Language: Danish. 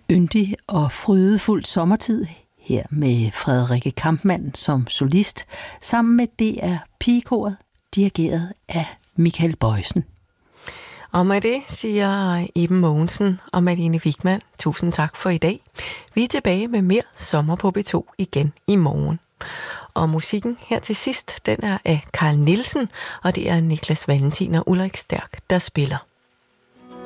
yndig og frydefuld sommertid her med Frederikke Kampmann som solist, sammen med DR Pigekoret, dirigeret af Michael Bojsen. Og med det siger Iben Mogensen og Malene Wigman, tusind tak for i dag. Vi er tilbage med mere Sommer på B2 igen i morgen. Og musikken her til sidst, den er af Carl Nielsen, og det er Niklas Valentin og Ulrik Stærk, der spiller.